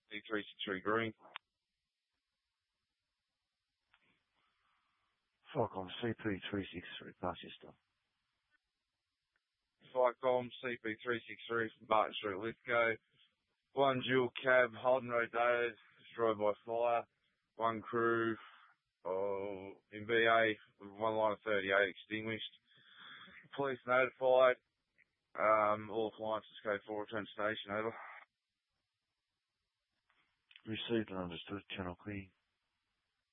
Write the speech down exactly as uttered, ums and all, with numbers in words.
C three six three green. Falcom C P three six three, pass your stuff. Falcom C P three six three from Barton Street, Lithgow. One dual cab, Holden Road Days, destroyed by fire. One crew oh, in B A with one line of thirty-eight extinguished. Police notified. Um, all appliances code four, return to station, over. Received and understood, channel clear.